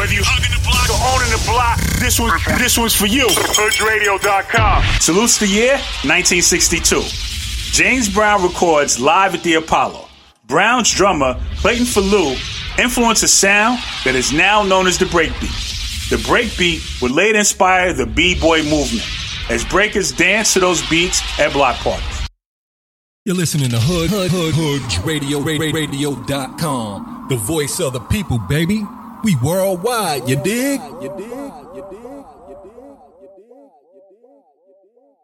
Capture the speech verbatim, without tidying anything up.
Whether you hugging the block or owning the block, this one, this one's for you. Hood Radio dot com. Salutes the year, nineteen sixty-two. James Brown records live at the Apollo. Brown's drummer, Clayton Falou, influenced a sound that is now known as the breakbeat. The breakbeat would later inspire the B-boy movement, as breakers dance to those beats at block parties. You're listening to Hood, Hood, Hood, Hood Radio, Radio dot com. The voice of the people, baby. We worldwide, you dig? You dig? You dig?